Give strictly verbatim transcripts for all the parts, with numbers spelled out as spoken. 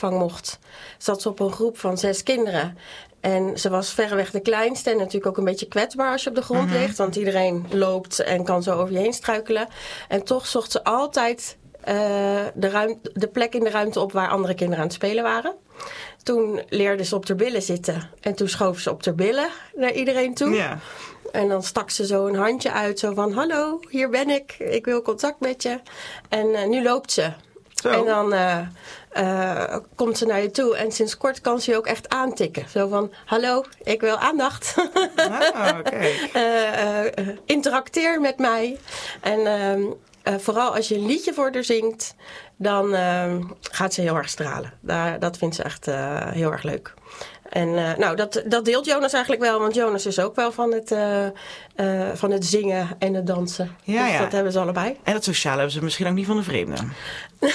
kinderopvang mocht, zat ze op een groep van zes kinderen. En ze was verreweg de kleinste en natuurlijk ook een beetje kwetsbaar als je op de grond mm-hmm. ligt. Want iedereen loopt en kan zo over je heen struikelen. En toch zocht ze altijd uh, de, ruimte, de plek in de ruimte op waar andere kinderen aan het spelen waren. Toen leerde ze op haar billen zitten. En toen schoof ze op haar billen naar iedereen toe. Ja. En dan stak ze zo een handje uit. Zo van, hallo, hier ben ik. Ik wil contact met je. En uh, nu loopt ze. Zo. En dan uh, uh, komt ze naar je toe. En sinds kort kan ze je ook echt aantikken. Zo van, hallo, ik wil aandacht. Ah, okay. uh, uh, interacteer met mij. En uh, uh, vooral als je een liedje voor haar zingt, dan uh, gaat ze heel erg stralen. Daar, dat vindt ze echt uh, heel erg leuk. En uh, nou, dat, dat deelt Jonas eigenlijk wel. Want Jonas is ook wel van het, uh, uh, van het zingen en het dansen. Ja, dus ja. dat hebben ze allebei. En dat sociale hebben ze misschien ook niet van de vreemde. uh,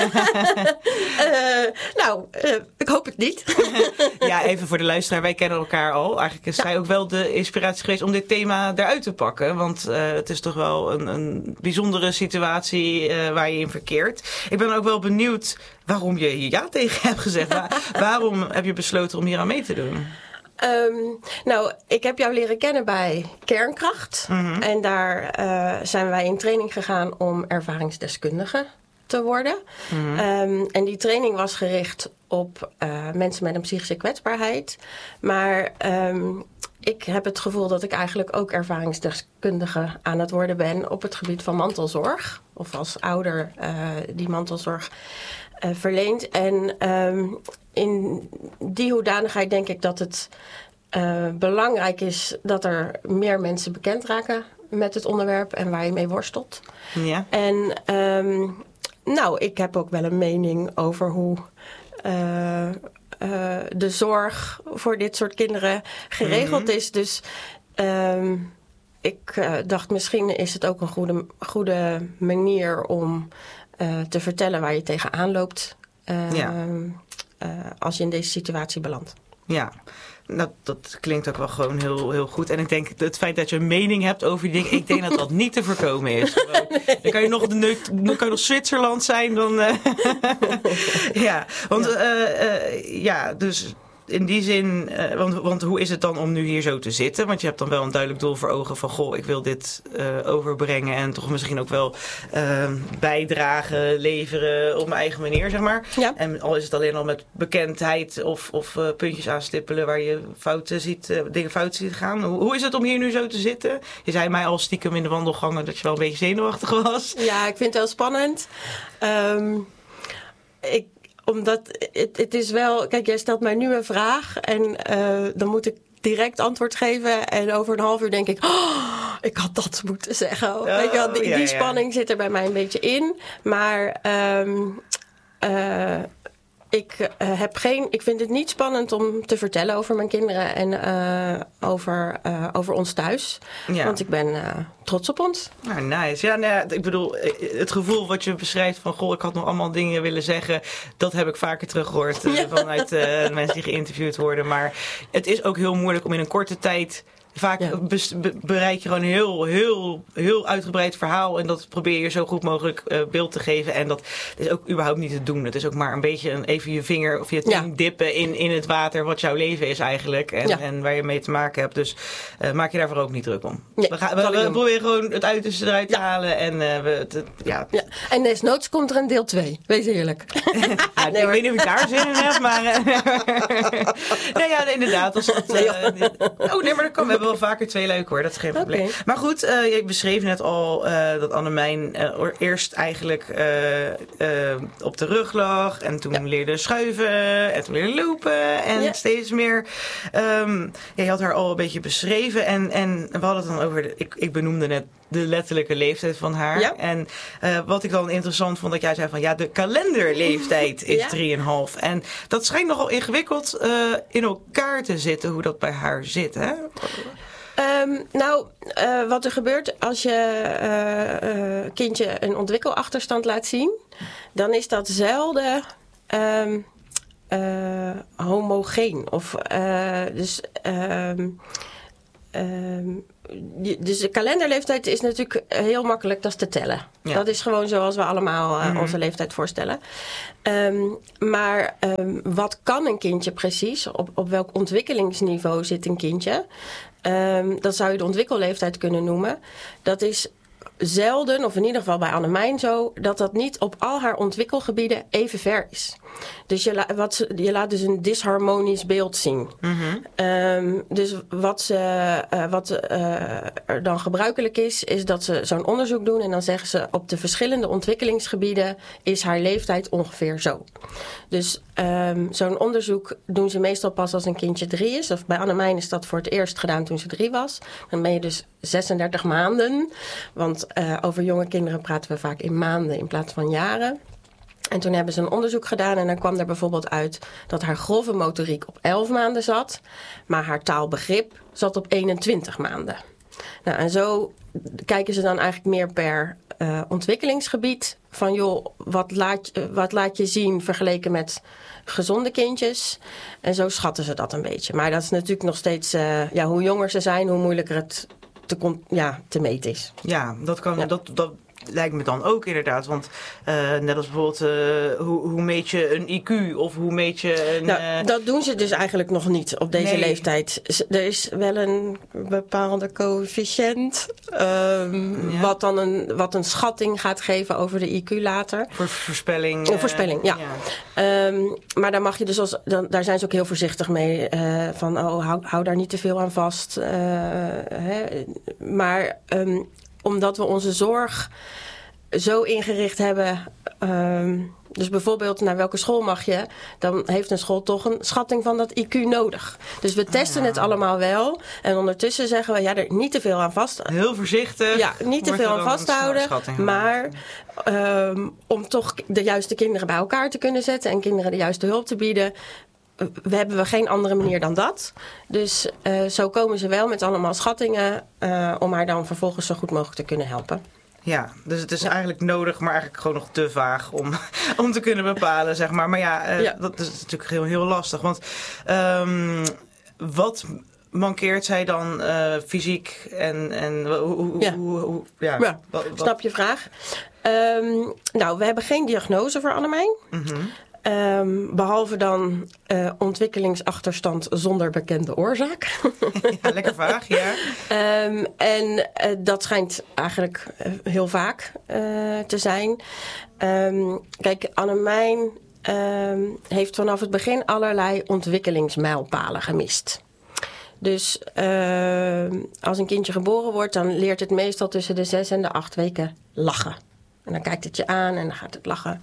nou, uh, ik hoop het niet. Ja, even voor de luisteraar. Wij kennen elkaar al. Eigenlijk is ja. zij ook wel de inspiratie geweest om dit thema eruit te pakken. Want uh, het is toch wel een, een bijzondere situatie uh, waar je in verkeert. Ik ben ook wel benieuwd waarom je hier ja tegen hebt gezegd. Waar, waarom heb je besloten om hier aan mee te doen? Um, nou, ik heb jou leren kennen bij Kernkracht. Mm-hmm. En daar uh, zijn wij in training gegaan om ervaringsdeskundige te worden. Mm-hmm. Um, en die training was gericht op uh, mensen met een psychische kwetsbaarheid. Maar um, ik heb het gevoel dat ik eigenlijk ook ervaringsdeskundige aan het worden ben op het gebied van mantelzorg. Of als ouder uh, die mantelzorg uh, verleent. En um, in die hoedanigheid denk ik dat het uh, belangrijk is dat er meer mensen bekend raken met het onderwerp en waar je mee worstelt. Ja. En um, nou, ik heb ook wel een mening over hoe uh, uh, de zorg voor dit soort kinderen geregeld mm-hmm. is. Dus um, ik uh, dacht misschien is het ook een goede, goede manier om uh, te vertellen waar je tegenaan loopt. Uh, ja. Uh, als je in deze situatie belandt. Ja, nou, dat klinkt ook wel gewoon heel, heel goed. En ik denk het feit dat je een mening hebt over die dingen, ik denk dat dat niet te voorkomen is. Gewoon, nee. Dan kan je nog, de neut, dan kan je nog Zwitserland zijn. Dan, uh, ja, want ja. Uh, uh, ja, dus in die zin, uh, want, want hoe is het dan om nu hier zo te zitten? Want je hebt dan wel een duidelijk doel voor ogen van, goh, ik wil dit uh, overbrengen en toch misschien ook wel uh, bijdragen, leveren op mijn eigen manier, zeg maar. Ja. En al is het alleen al met bekendheid of, of uh, puntjes aanstippelen waar je fouten ziet, uh, dingen fout ziet gaan. Hoe, hoe is het om hier nu zo te zitten? Je zei mij al stiekem in de wandelgangen dat je wel een beetje zenuwachtig was. Ja, ik vind het wel spannend. Um, ik Omdat het, het is wel... Kijk, jij stelt mij nu een vraag en uh, dan moet ik direct antwoord geven. En over een half uur denk ik, oh, ik had dat moeten zeggen. Oh, Weet je wel, die, ja, die spanning ja. zit er bij mij een beetje in. Maar um, uh, ik, uh, heb geen, ik vind het niet spannend om te vertellen over mijn kinderen en uh, over, uh, over ons thuis. Ja. Want ik ben uh, trots op ons. Nou, nice. Ja, nou ja, ik bedoel, het gevoel wat je beschrijft van, goh, ik had nog allemaal dingen willen zeggen. Dat heb ik vaker teruggehoord uh, ja. vanuit uh, mensen die geïnterviewd worden. Maar het is ook heel moeilijk om in een korte tijd... Vaak ja. be- bereik je gewoon een heel, heel, heel uitgebreid verhaal. En dat probeer je zo goed mogelijk uh, beeld te geven. En dat is ook überhaupt niet te doen. Het is ook maar een beetje een, even je vinger of je tong ja. dippen in, in het water. Wat jouw leven is eigenlijk. En, ja. en waar je mee te maken hebt. Dus uh, maak je daarvoor ook niet druk om. Nee, we gaan, we, we proberen gewoon het uiterste eruit te ja. halen. En uh, we, het, ja. ja. En desnoods komt er een deel twee. Wees eerlijk. ja, nee, ik weet niet of ik daar zin in heb. Maar uh, nee, ja, inderdaad. Als het, uh, nee, oh nee, maar dat kan. We hebben wel vaker twee leuk hoor, dat is geen probleem. Okay. Maar goed, uh, je beschreef net al uh, dat Annemijn uh, eerst eigenlijk uh, uh, op de rug lag. En toen ja. leerde schuiven en toen leerde lopen. En ja. steeds meer. Um, ja, je had haar al een beetje beschreven. En, en we hadden het dan over, de, ik, ik benoemde net de letterlijke leeftijd van haar. Ja. En uh, wat ik dan interessant vond, dat jij zei van ja, de kalenderleeftijd is drieënhalf. Ja. En dat schijnt nogal ingewikkeld uh, in elkaar te zitten, hoe dat bij haar zit, hè? Um, nou, uh, wat er gebeurt als je uh, uh, kindje een ontwikkelachterstand laat zien, dan is dat zelden um, uh, homogeen. Of, uh, dus, um, um, dus de kalenderleeftijd is natuurlijk heel makkelijk, dat is te tellen. Ja. Dat is gewoon zoals we allemaal uh, mm-hmm. onze leeftijd voorstellen. Um, maar um, wat kan een kindje precies? Op, op welk ontwikkelingsniveau zit een kindje? Um, dat zou je de ontwikkelleeftijd kunnen noemen. Dat is zelden, of in ieder geval bij Annemijn zo, dat dat niet op al haar ontwikkelgebieden even ver is. Dus je, la, wat ze, je laat dus een disharmonisch beeld zien. Mm-hmm. Um, dus wat, ze, uh, wat uh, er dan gebruikelijk is, is dat ze zo'n onderzoek doen en dan zeggen ze op de verschillende ontwikkelingsgebieden is haar leeftijd ongeveer zo. Dus um, zo'n onderzoek doen ze meestal pas als een kindje drie is. Of bij Annemijn is dat voor het eerst gedaan toen ze drie was. Dan ben je dus zesendertig maanden. Want uh, over jonge kinderen praten we vaak in maanden in plaats van jaren. En toen hebben ze een onderzoek gedaan en dan kwam er bijvoorbeeld uit dat haar grove motoriek op elf maanden zat, maar haar taalbegrip zat op eenentwintig maanden. Nou, en zo kijken ze dan eigenlijk meer per uh, ontwikkelingsgebied van joh, wat laat, uh, wat laat je zien vergeleken met gezonde kindjes. En zo schatten ze dat een beetje. Maar dat is natuurlijk nog steeds, uh, ja, hoe jonger ze zijn, hoe moeilijker het te, ja, te meten is. Ja, dat kan, ja. dat... dat... lijkt me dan ook inderdaad. Want uh, net als bijvoorbeeld, uh, hoe, hoe meet je een I Q of hoe meet je een... Nou, uh... dat doen ze dus eigenlijk nog niet op deze nee. leeftijd. Er is wel een bepaalde coëfficiënt. Um, ja. wat dan een, wat een schatting gaat geven over de I Q later. Voor voorspelling. Een uh, voorspelling, ja. ja. Um, maar daar mag je dus als, dan, daar zijn ze ook heel voorzichtig mee. Uh, van, oh, hou, hou daar niet te veel aan vast. Uh, hè. Maar um, omdat we onze zorg zo ingericht hebben. Um, dus bijvoorbeeld naar welke school mag je, dan heeft een school toch een schatting van dat I Q nodig. Dus we testen ah, ja. het allemaal wel. En ondertussen zeggen we, ja, er niet te veel aan vast. Heel voorzichtig. Ja, niet te veel aan vasthouden. Maar um, om toch de juiste kinderen bij elkaar te kunnen zetten en kinderen de juiste hulp te bieden, we hebben we geen andere manier dan dat. Dus uh, zo komen ze wel met allemaal schattingen uh, om haar dan vervolgens zo goed mogelijk te kunnen helpen. Ja, dus het is ja. eigenlijk nodig, maar eigenlijk gewoon nog te vaag om, om te kunnen bepalen, zeg maar. Maar ja, uh, ja. dat is natuurlijk heel, heel lastig. Want um, wat mankeert zij dan uh, fysiek en, en hoe... Ja, hoe, hoe ja, ja. Wat, wat? Snap je vraag. Um, nou, we hebben geen diagnose voor Annemijn. Mm-hmm. Um, behalve dan uh, ontwikkelingsachterstand zonder bekende oorzaak. Ja, lekker vaag, ja. Um, en uh, dat schijnt eigenlijk uh, heel vaak uh, te zijn. Um, kijk, Annemijn um, heeft vanaf het begin allerlei ontwikkelingsmijlpalen gemist. Dus uh, als een kindje geboren wordt, dan leert het meestal tussen de zes en de acht weken lachen. En dan kijkt het je aan en dan gaat het lachen.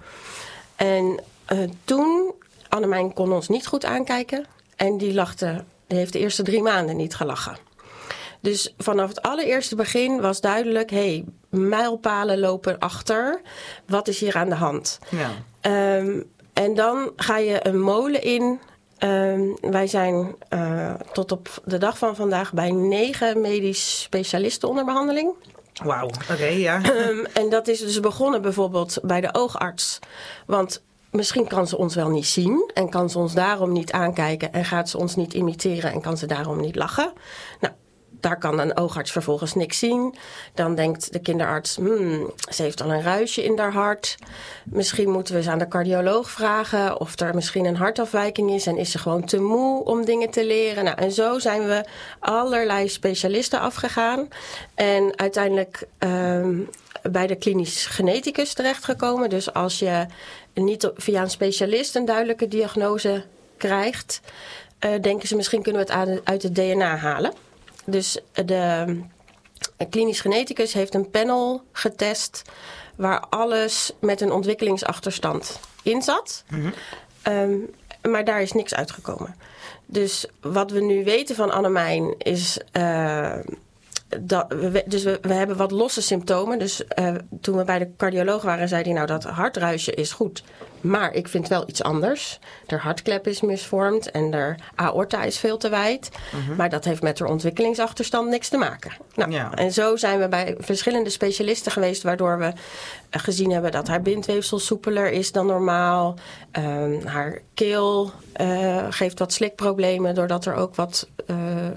En Uh, toen, Annemijn kon ons niet goed aankijken. En die lachte, die heeft de eerste drie maanden niet gelachen. Dus vanaf het allereerste begin was duidelijk, hé, hey, mijlpalen lopen achter. Wat is hier aan de hand? Ja. Um, en dan ga je een molen in. Um, wij zijn uh, tot op de dag van vandaag bij negen medisch specialisten onder behandeling. Wauw, oké, okay, ja. Um, en dat is dus begonnen bijvoorbeeld bij de oogarts. Want misschien kan ze ons wel niet zien en kan ze ons daarom niet aankijken en gaat ze ons niet imiteren en kan ze daarom niet lachen. Nou, daar kan een oogarts vervolgens niks zien. Dan denkt de kinderarts, hmm, ze heeft al een ruisje in haar hart. Misschien moeten we ze aan de cardioloog vragen of er misschien een hartafwijking is en is ze gewoon te moe om dingen te leren. Nou, en zo zijn we allerlei specialisten afgegaan en uiteindelijk um, bij de klinisch geneticus terechtgekomen. Dus als je niet via een specialist een duidelijke diagnose krijgt, uh, denken ze misschien kunnen we het uit het D N A halen. Dus de klinisch geneticus heeft een panel getest waar alles met een ontwikkelingsachterstand in zat. Mm-hmm. Um, maar daar is niks uitgekomen. Dus wat we nu weten van Annemijn is Uh, Dat, we, dus we, we hebben wat losse symptomen. Dus uh, toen we bij de cardioloog waren, zei hij, nou, dat hartruisje is goed. Maar ik vind wel iets anders. De hartklep is misvormd en de aorta is veel te wijd. Mm-hmm. Maar dat heeft met haar ontwikkelingsachterstand niks te maken. Nou, ja. En zo zijn we bij verschillende specialisten geweest, waardoor we gezien hebben dat haar bindweefsel soepeler is dan normaal. Um, haar keel uh, geeft wat slikproblemen, doordat er ook wat uh,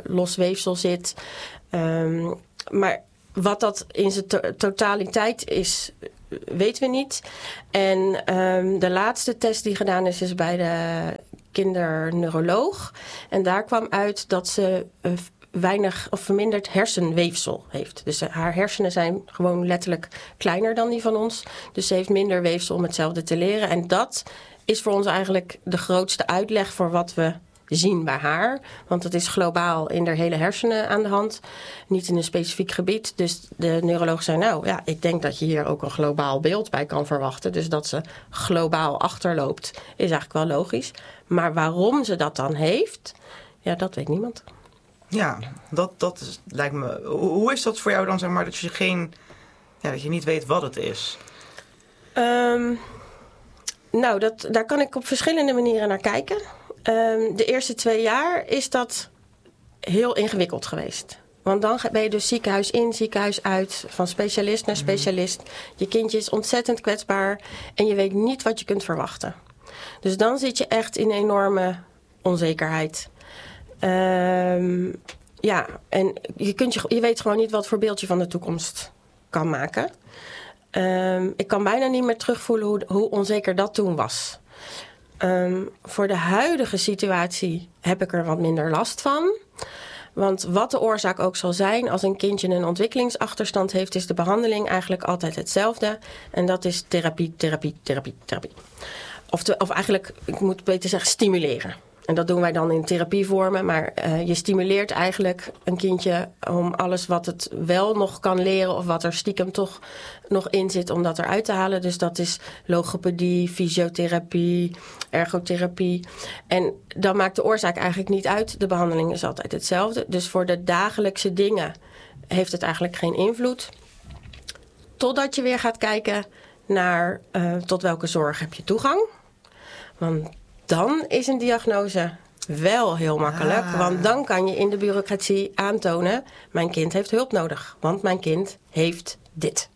los weefsel zit. Um, maar wat dat in zijn to- totaliteit is, weten we niet. En um, de laatste test die gedaan is, is bij de kinderneuroloog. En daar kwam uit dat ze uh, weinig of verminderd hersenweefsel heeft. Dus uh, haar hersenen zijn gewoon letterlijk kleiner dan die van ons. Dus ze heeft minder weefsel om hetzelfde te leren. En dat is voor ons eigenlijk de grootste uitleg voor wat we zien bij haar. Want het is globaal in haar hele hersenen aan de hand. Niet in een specifiek gebied. Dus de neuroloog zei, nou ja, ik denk dat je hier ook een globaal beeld bij kan verwachten. Dus dat ze globaal achterloopt is eigenlijk wel logisch. Maar waarom ze dat dan heeft, ja, dat weet niemand. Ja, dat, dat is, lijkt me... Hoe is dat voor jou dan, zeg maar, dat je geen... Ja, dat je niet weet wat het is? Um, nou, dat, daar kan ik op verschillende manieren naar kijken. Um, de eerste twee jaar is dat heel ingewikkeld geweest. Want dan ben je dus ziekenhuis in, ziekenhuis uit, van specialist naar specialist. Je kindje is ontzettend kwetsbaar en je weet niet wat je kunt verwachten. Dus dan zit je echt in enorme onzekerheid. Um, ja, en je, kunt je, je weet gewoon niet wat voor beeld je van de toekomst kan maken. Um, ik kan bijna niet meer terugvoelen hoe, hoe onzeker dat toen was. Um, voor de huidige situatie heb ik er wat minder last van. Want wat de oorzaak ook zal zijn, als een kindje een ontwikkelingsachterstand heeft, is de behandeling eigenlijk altijd hetzelfde. En dat is therapie, therapie, therapie, therapie. Of, te, of eigenlijk, ik moet beter zeggen, stimuleren. En dat doen wij dan in therapievormen. Maar uh, je stimuleert eigenlijk een kindje om alles wat het wel nog kan leren, of wat er stiekem toch nog in zit, om dat eruit te halen. Dus dat is logopedie, fysiotherapie, ergotherapie. En dan maakt de oorzaak eigenlijk niet uit. De behandeling is altijd hetzelfde. Dus voor de dagelijkse dingen heeft het eigenlijk geen invloed. Totdat je weer gaat kijken naar uh, tot welke zorg heb je toegang. Want dan is een diagnose wel heel makkelijk. Ah. Want dan kan je in de bureaucratie aantonen, mijn kind heeft hulp nodig. Want mijn kind heeft dit.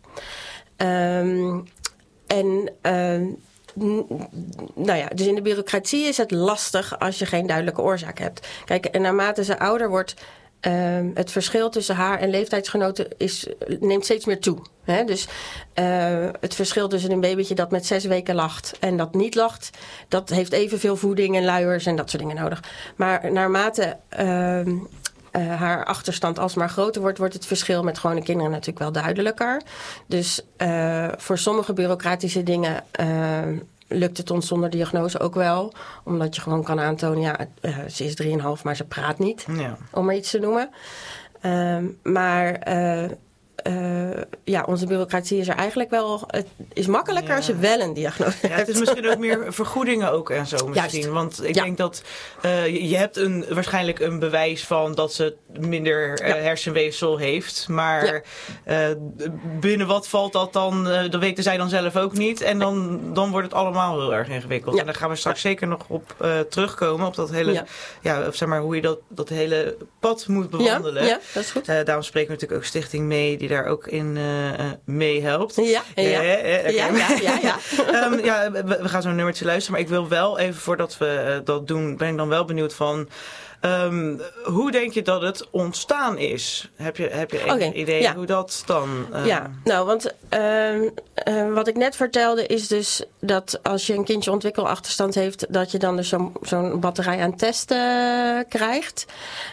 Um, en uh, n- nou ja, dus in de bureaucratie is het lastig als je geen duidelijke oorzaak hebt. Kijk, en naarmate ze ouder wordt, uh, het verschil tussen haar en leeftijdsgenoten is, neemt steeds meer toe. He, dus uh, het verschil tussen een babytje dat met zes weken lacht en dat niet lacht, dat heeft evenveel voeding en luiers en dat soort dingen nodig. Maar naarmate uh, uh, haar achterstand alsmaar groter wordt, wordt het verschil met gewone kinderen natuurlijk wel duidelijker. Dus uh, voor sommige bureaucratische dingen uh, lukt het ons zonder diagnose ook wel. Omdat je gewoon kan aantonen, ja, uh, ze is drieënhalf, maar ze praat niet. Ja. Om maar iets te noemen. Uh, maar Uh, Uh, ja, onze bureaucratie is er eigenlijk wel. Het is makkelijker ja. als je wel een diagnose ja, hebt. Het is misschien ook meer vergoedingen ook en zo misschien. Juist. Want ik ja. denk dat uh, je hebt een, waarschijnlijk een bewijs van dat ze minder uh, ja. hersenweefsel heeft. Maar ja. uh, binnen wat valt dat dan? Uh, dat weten zij dan zelf ook niet. En dan, dan wordt het allemaal heel erg ingewikkeld. Ja. En daar gaan we straks ja. zeker nog op uh, terugkomen. Op dat hele, ja. ja, zeg maar, hoe je dat, dat hele pad moet bewandelen. Ja, ja, dat is goed. Uh, daarom spreken we natuurlijk ook Stichting mee, die daar ook in uh, meehelpt. Ja, ja, ja. Ja, okay. ja, ja, ja, ja. um, ja we, we gaan zo'n nummertje luisteren. Maar ik wil wel even, voordat we uh, dat doen, ben ik dan wel benieuwd van Um, hoe denk je dat het ontstaan is? Heb je, heb je een okay, idee ja. hoe dat dan... Uh... Ja, nou, want uh, uh, wat ik net vertelde is dus dat als je een kindje ontwikkelachterstand heeft, dat je dan dus zo'n, zo'n batterij aan testen uh, krijgt.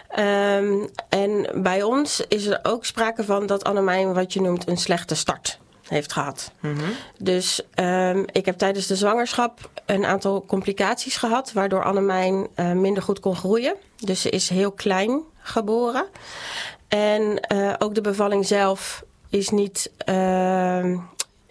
Um, en bij ons is er ook sprake van dat Annemijn wat je noemt een slechte start heeft gehad. Mm-hmm. Dus um, ik heb tijdens de zwangerschap een aantal complicaties gehad, waardoor Annemijn uh, minder goed kon groeien. Dus ze is heel klein geboren. En uh, ook de bevalling zelf is niet, uh, uh,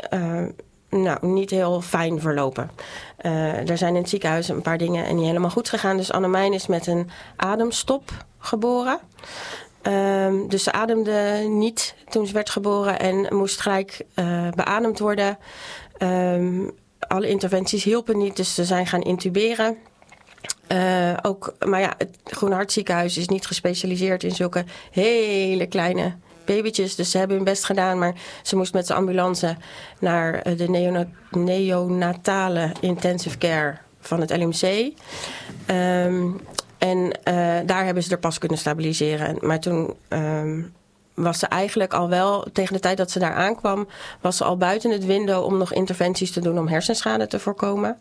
nou, niet heel fijn verlopen. Uh, er zijn in het ziekenhuis een paar dingen niet helemaal goed gegaan. Dus Annemijn is met een ademstop geboren. Um, dus ze ademde niet toen ze werd geboren en moest gelijk uh, beademd worden. Um, alle interventies hielpen niet, dus ze zijn gaan intuberen. Uh, ook, maar ja, het Groene Hartziekenhuis is niet gespecialiseerd in zulke hele kleine babytjes. Dus ze hebben hun best gedaan, maar ze moest met de ambulance naar de neona- neonatale intensive care van het L M C. Um, En uh, daar hebben ze er pas kunnen stabiliseren. Maar toen um, was ze eigenlijk al wel, tegen de tijd dat ze daar aankwam, was ze al buiten het window om nog interventies te doen om hersenschade te voorkomen.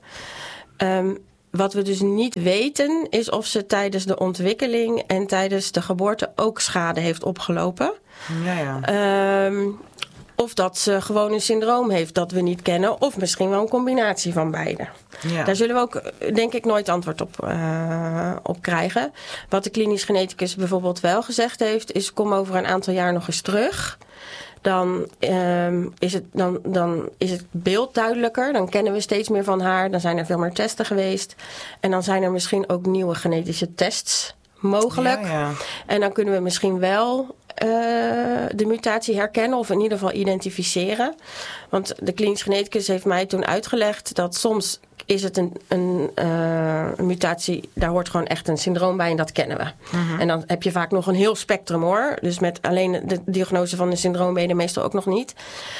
Um, wat we dus niet weten is of ze tijdens de ontwikkeling en tijdens de geboorte ook schade heeft opgelopen. Ja, ja. Um, Of dat ze gewoon een syndroom heeft dat we niet kennen. Of misschien wel een combinatie van beide. Ja. Daar zullen we ook, denk ik, nooit antwoord op, uh, op krijgen. Wat de klinisch geneticus bijvoorbeeld wel gezegd heeft, is kom over een aantal jaar nog eens terug. Dan, um, is het, dan, dan is het beeld duidelijker. Dan kennen we steeds meer van haar. Dan zijn er veel meer testen geweest. En dan zijn er misschien ook nieuwe genetische tests mogelijk. Ja, ja. En dan kunnen we misschien wel Uh, de mutatie herkennen of in ieder geval identificeren. Want de klinisch geneticus heeft mij toen uitgelegd dat soms is het een, een, uh, een mutatie, daar hoort gewoon echt een syndroom bij en dat kennen we. Mm-hmm. En dan heb je vaak nog een heel spectrum hoor. Dus met alleen de diagnose van een syndroom ben je er meestal ook nog niet.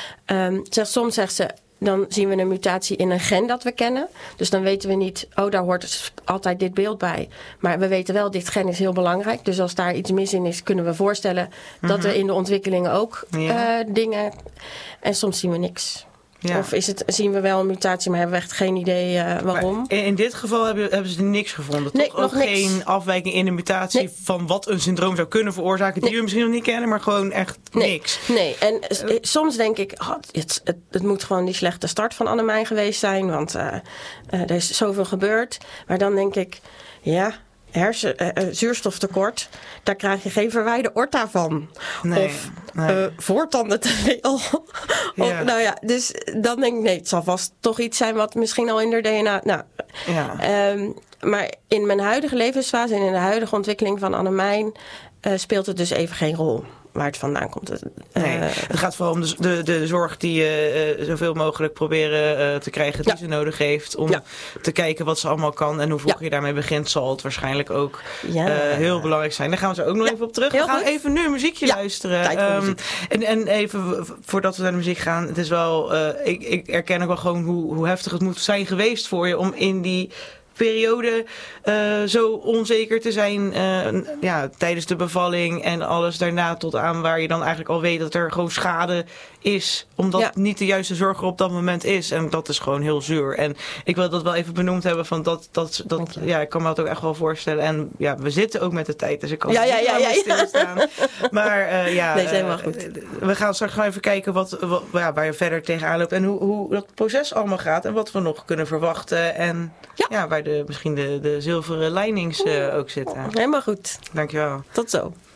Um, zegt, soms zegt ze, dan zien we een mutatie in een gen dat we kennen. Dus dan weten we niet, oh, daar hoort altijd dit beeld bij. Maar we weten wel, dit gen is heel belangrijk. Dus als daar iets mis in is, kunnen we voorstellen mm-hmm. dat er in de ontwikkeling ook ja. uh, dingen. En soms zien we niks. Ja. Of is het, zien we wel een mutatie, maar hebben we echt geen idee uh, waarom. Maar in, in dit geval hebben, hebben ze niks gevonden. Nee, toch nog ook niks. Geen afwijking in de mutatie nee. van wat een syndroom zou kunnen veroorzaken. Die nee. we misschien nog niet kennen, maar gewoon echt nee. niks. Nee, en uh, soms denk ik, oh, het, het, het moet gewoon die slechte start van Annemijn geweest zijn. Want uh, uh, er is zoveel gebeurd. Maar dan denk ik, ja, hersen, uh, uh, zuurstoftekort, daar krijg je geen verwijde orta van. Nee, of nee. Uh, voortanden te veel. Ja. Of, nou ja, dus dan denk ik, nee, het zal vast toch iets zijn wat misschien al in de D N A... Nou, ja. um, maar in mijn huidige levensfase en in de huidige ontwikkeling van Annemijn uh, speelt het dus even geen rol waar het vandaan komt. Uh, nee, het gaat vooral om de, de, de zorg die je uh, zoveel mogelijk proberen uh, te krijgen die ja. ze nodig heeft. Om ja. te kijken wat ze allemaal kan. En hoe vroeg ja. je daarmee begint, zal het waarschijnlijk ook ja. uh, heel belangrijk zijn. Daar gaan we zo ook nog ja. even op terug. Heel we gaan goed. even nu een muziekje ja. luisteren. Tijd voor um, muziek. En, en even voordat we naar de muziek gaan. Het is wel, uh, ik, ik erken ook wel gewoon hoe, hoe heftig het moet zijn geweest voor je om in die periode uh, zo onzeker te zijn uh, ja, tijdens de bevalling en alles daarna tot aan waar je dan eigenlijk al weet dat er gewoon schade is, omdat ja. niet de juiste zorg er op dat moment is. En dat is gewoon heel zuur. En ik wil dat wel even benoemd hebben van dat, dat, dat ja, ik kan me dat ook echt wel voorstellen. En ja, we zitten ook met de tijd, dus ik kan ja, niet ja, ja, ja, stilstaan. Maar uh, ja, nee, is helemaal goed. Uh, we gaan straks gewoon even kijken wat, wat, ja, waar je verder tegenaan loopt en hoe, hoe dat proces allemaal gaat en wat we nog kunnen verwachten en ja, ja waar de, misschien de, de zilveren linings uh, ook zitten. Helemaal goed. Dankjewel. Tot zo.